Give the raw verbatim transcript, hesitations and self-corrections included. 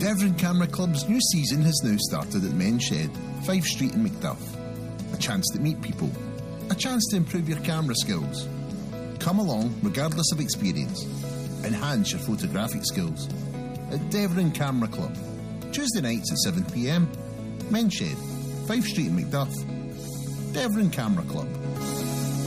Devon Camera Club's new season has now started at Men's Shed, Fife Street in Macduff. A chance to meet people. A chance to improve your camera skills. Come along regardless of experience. Enhance your photographic skills. At Devon Camera Club. Tuesday nights at seven p m. Men's Shed, Fife Street in Macduff. Devon Camera Club.